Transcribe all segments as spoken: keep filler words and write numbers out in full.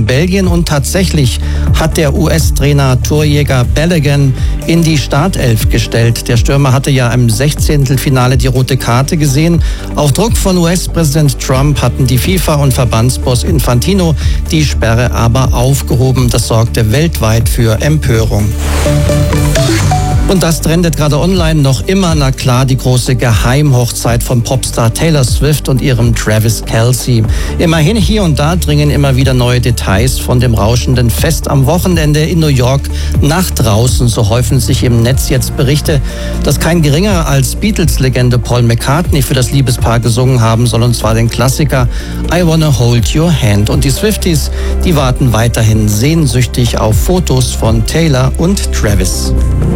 gegen Belgien. Und tatsächlich hat der U S-Trainer Torjäger Balogun in die Startelf gestellt. Der Stürmer hatte ja im Sechzehntelfinale die rote Karte gesehen. Auf Druck von U S-Präsident Trump hatten die FIFA und Verbandsboss Infantino die Sperre aber aufgehoben. Das sorgte weltweit für Empörung. Und das trendet gerade online noch immer. Na klar, die große Geheimhochzeit von Popstar Taylor Swift und ihrem Travis Kelce. Immerhin hier und da dringen immer wieder neue Details von dem rauschenden Fest am Wochenende in New York nach draußen. So häufen sich im Netz jetzt Berichte, dass kein geringerer als Beatles-Legende Paul McCartney für das Liebespaar gesungen haben soll, und zwar den Klassiker I Wanna Hold Your Hand. Und die Swifties, die warten weiterhin sehnsüchtig auf Fotos von Taylor und Travis.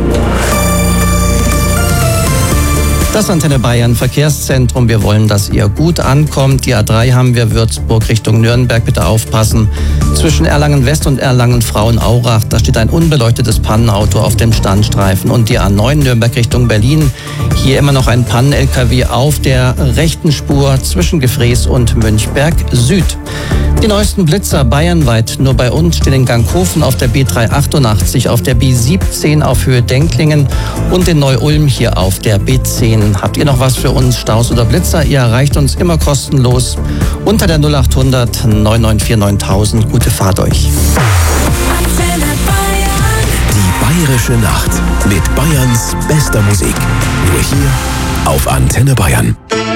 Das Antenne Bayern Verkehrszentrum. Wir wollen, dass ihr gut ankommt. Die A drei haben wir Würzburg Richtung Nürnberg. Bitte aufpassen. Zwischen Erlangen West und Erlangen Frauenaurach, da steht ein unbeleuchtetes Pannenauto auf dem Standstreifen. Und die A neun Nürnberg Richtung Berlin. Hier immer noch ein Pannen-L K W auf der rechten Spur zwischen Gefrees und Münchberg Süd. Die neuesten Blitzer bayernweit. Nur bei uns stehen in Ganghofen auf der B dreihundertachtundachtzig, auf der B siebzehn auf Höhe Denklingen und in Neu-Ulm hier auf der B zehn. Habt ihr noch was für uns, Staus oder Blitzer? Ihr erreicht uns immer kostenlos unter der null achthundert neun neun vier neuntausend. Gute Fahrt euch. Die Bayerische Nacht mit Bayerns bester Musik. Nur hier auf Antenne Bayern.